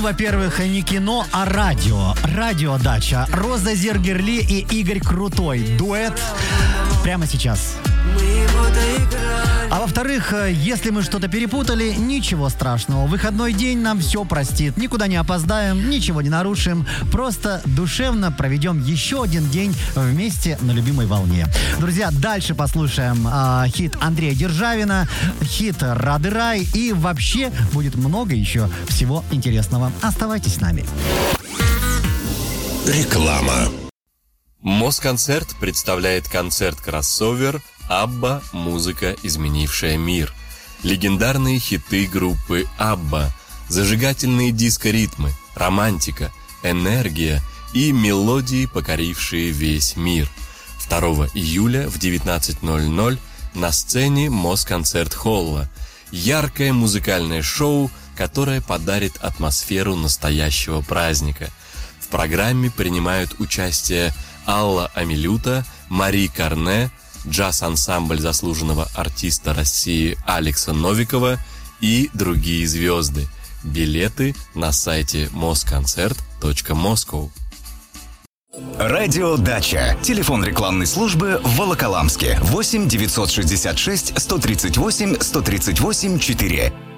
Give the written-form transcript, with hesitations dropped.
во-первых, не кино, а радио. Радиодача. Роза Зергерли и Игорь Крутой. Дуэт прямо сейчас. А во-вторых, если мы что-то перепутали, ничего страшного. Выходной день нам все простит. Никуда не опоздаем, ничего не нарушим. Просто душевно проведем еще один день вместе на любимой волне. Друзья, дальше послушаем хит Андрея Державина, хит «Рады рай», и вообще будет много еще всего интересного. Оставайтесь с нами. Реклама. Москонцерт представляет концерт-кроссовер «Абба. Музыка, изменившая мир». Легендарные хиты группы «Абба», зажигательные диско-ритмы, романтика, энергия и мелодии, покорившие весь мир. 2 июля в 19:00 на сцене Москонцерт-холла. Яркое музыкальное шоу, которое подарит атмосферу настоящего праздника. В программе принимают участие Алла Амилюта, Мари Карне, джаз-ансамбль заслуженного артиста России Алекса Новикова и другие звезды. Билеты на сайте moskoncert.moscow. Радиодача. Телефон рекламной службы в Волоколамске. 8 966 138 138 4.